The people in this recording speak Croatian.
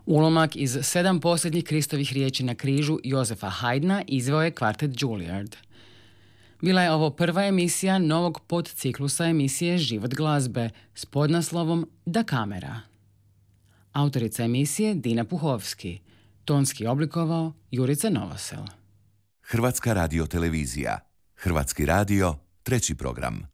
Ulomak iz 7 posljednjih Kristovih riječi na križu Jozefa Haydna izveo je kvartet Juilliard. Bila je ovo prva emisija novog podciklusa emisije Život glazbe s podnaslovom Da kamera. Autorica emisije Dina Puhovski. Tonski oblikovao Jurica Novosel. Hrvatska radiotelevizija. Hrvatski radio, 3. program.